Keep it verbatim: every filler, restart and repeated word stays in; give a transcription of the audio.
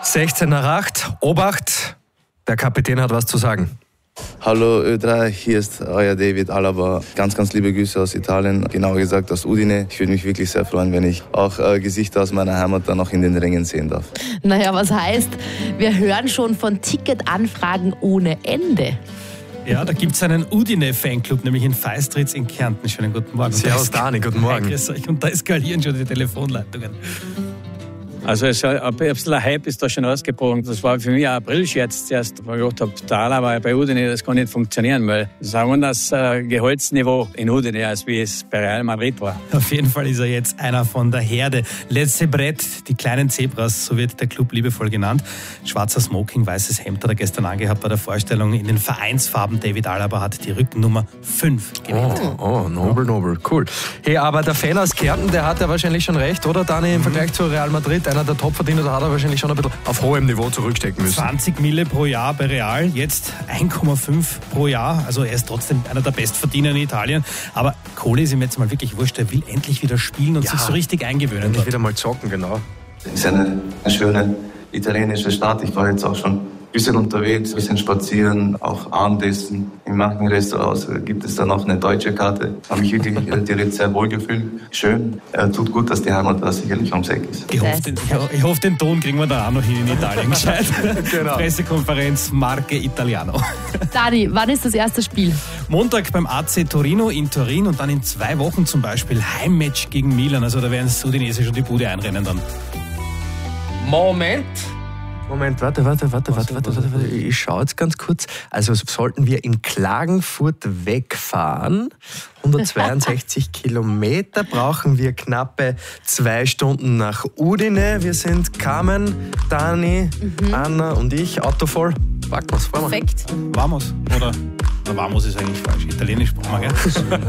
sechzehn nach acht, Obacht, der Kapitän hat was zu sagen. Hallo Ö drei, hier ist euer David Alaba. Ganz, ganz liebe Grüße aus Italien, genauer gesagt aus Udine. Ich würde mich wirklich sehr freuen, wenn ich auch äh, Gesichter aus meiner Heimat dann noch in den Rängen sehen darf. Naja, was heißt, wir hören schon von Ticketanfragen ohne Ende. Ja, da gibt es einen Udine-Fanclub, nämlich in Feistritz in Kärnten. Schönen guten Morgen. Servus Dani, guten Morgen. Und da eskalieren schon die Telefonleitungen. Also es, ein bisschen ein Hype ist da schon ausgebrochen. Das war für mich ein Aprilscherz zuerst, weil ich gedacht habe, total, aber bei Udine, das kann nicht funktionieren, weil das ist ein anderes äh, Gehaltsniveau in Udine, als wie es bei Real Madrid war. Auf jeden Fall ist er jetzt einer von der Herde. Letzte Brett, die kleinen Zebras, so wird der Club liebevoll genannt. Schwarzer Smoking, weißes Hemd hat er gestern angehabt bei der Vorstellung in den Vereinsfarben. David Alaba hat die Rückennummer fünf gewählt. Oh, oh, nobel, nobel, cool. Hey, aber der Fan aus Kärnten, der hat ja wahrscheinlich schon recht, oder Dani, im mhm. Vergleich zu Real Madrid? Einer der Topverdiener, da hat er wahrscheinlich schon ein bisschen auf hohem Niveau zurückstecken müssen. zwanzig Mille pro Jahr bei Real, jetzt eins Komma fünf pro Jahr. Also er ist trotzdem einer der Bestverdiener in Italien. Aber Kohle ist ihm jetzt mal wirklich wurscht. Er will endlich wieder spielen und ja, sich so richtig eingewöhnen. Endlich wieder mal zocken, genau. Es ist eine, eine schöne italienische Stadt. Ich war jetzt auch schon ein bisschen unterwegs, ein bisschen spazieren, auch Abendessen. In manchen Restaurants gibt es dann auch eine deutsche Karte. Ich habe mich wirklich direkt sehr wohl gefühlt. Schön. Äh, tut gut, dass die Heimat da sicherlich ums Eck ist. Ich hoffe, den, ich, ich hoffe, den Ton kriegen wir da auch noch hin in Italien gescheit. Genau. Pressekonferenz Marche Italiano. Dani, wann ist das erste Spiel? Montag beim A C Torino in Turin und dann in zwei Wochen zum Beispiel Heimmatch gegen Milan. Also da werden es Udinese schon die Bude einrennen dann. Moment. Moment, warte, warte, warte, warte, warte, warte, warte. Ich schaue jetzt ganz kurz. Also sollten wir in Klagenfurt wegfahren, hundertzweiundsechzig Kilometer, brauchen wir knappe zwei Stunden nach Udine. Wir sind Carmen, Dani, mhm. Anna und ich, Auto voll. Packen wir's, fahren wir. Perfekt. Vamos, oder? Na, Vamos ist eigentlich falsch. Italienisch brauchen wir, gell?